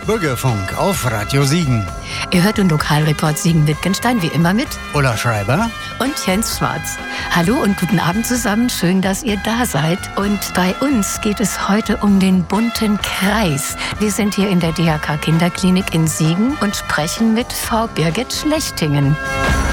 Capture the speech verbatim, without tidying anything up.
Bürgerfunk auf Radio Siegen. Ihr hört den Lokalreport Siegen-Wittgenstein wie immer mit Ulla Schreiber und Jens Schwarz. Hallo und guten Abend zusammen, schön, dass ihr da seid. Und bei uns geht es heute um den bunten Kreis. Wir sind hier in der D H K Kinderklinik in Siegen und sprechen mit Frau Birgit Schlechtingen.